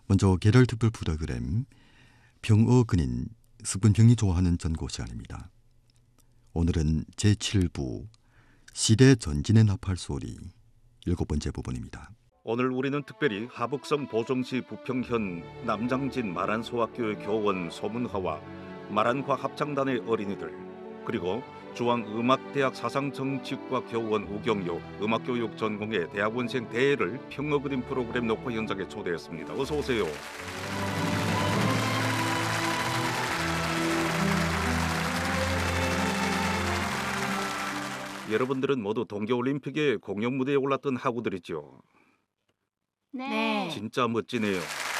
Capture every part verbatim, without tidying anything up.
먼저 계절특별 프로그램 병어 근인 습근병이 좋아하는 전고 시간입니다. 오늘은 제칠 부 시대 전진의 나팔 소리 일곱 번째 부분입니다. 오늘 우리는 특별히 하북성 보정시 부평현 남장진 마란소학교의 교원 소문하와 마란과 합창단의 어린이들, 그리고 중앙음악대학 사상정치과 교원 우경요 음악교육 전공의 대학원생 대회를 평어 그림 프로그램 녹화 현장에 초대했습니다. 어서 오세요. 여러분들은 모두 동계올림픽의 공연 무대에 올랐던 학우들이죠. 네. 진짜 멋지네요.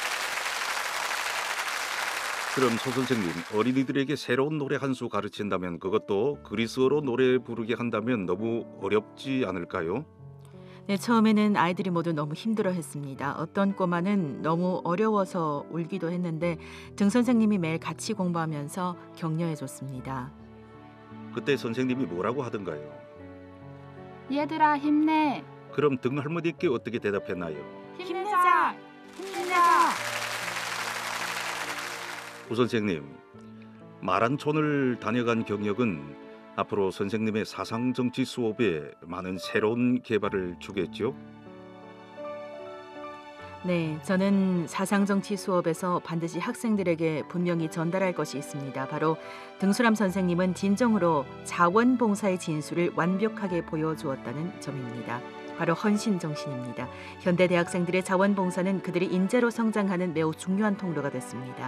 그럼 소 선생님, 어린이들에게 새로운 노래 한 수 가르친다면, 그것도 그리스어로 노래 부르게 한다면 너무 어렵지 않을까요? 네, 처음에는 아이들이 모두 너무 힘들어했습니다. 어떤 꼬마는 너무 어려워서 울기도 했는데 등 선생님이 매일 같이 공부하면서 격려해줬습니다. 그때 선생님이 뭐라고 하던가요? 얘들아 힘내. 그럼 등 할머니께 어떻게 대답했나요? 힘내자. 힘내자. 우 선생님, 마란촌을 다녀간 경력은 앞으로 선생님의 사상정치 수업에 많은 새로운 개발을 주겠죠? 네, 저는 사상정치 수업에서 반드시 학생들에게 분명히 전달할 것이 있습니다. 바로 등수람 선생님은 진정으로 자원봉사의 진수를 완벽하게 보여주었다는 점입니다. 바로 헌신정신입니다. 현대 대학생들의 자원봉사는 그들이 인재로 성장하는 매우 중요한 통로가 됐습니다.